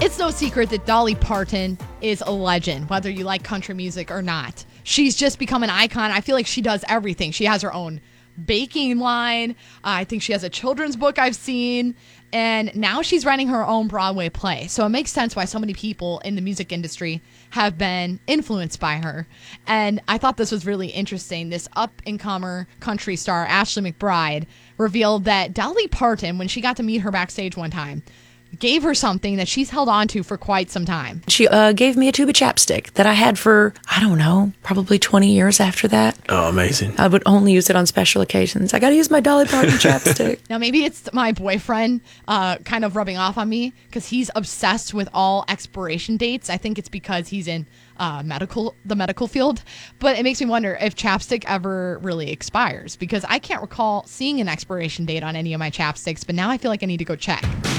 It's no secret that Dolly Parton is a legend, whether you like country music or not. She's just become an icon. I feel like she does everything. She has her own baking line. I think she has a children's book I've seen. And now she's running her own Broadway play. So it makes sense why so many people in the music industry have been influenced by her. And I thought this was really interesting. This up-and-comer country star, Ashley McBryde, revealed that Dolly Parton, when she got to meet her backstage one time, gave her something that she's held on to for quite some time. She gave me a tube of chapstick that I had for, I don't know, probably 20 years after that. Oh, amazing. I would only use it on special occasions. I got to use my Dolly Parton chapstick. Now, maybe it's my boyfriend kind of rubbing off on me because he's obsessed with all expiration dates. I think it's because he's in the medical field. But it makes me wonder if chapstick ever really expires because I can't recall seeing an expiration date on any of my chapsticks, but now I feel like I need to go check.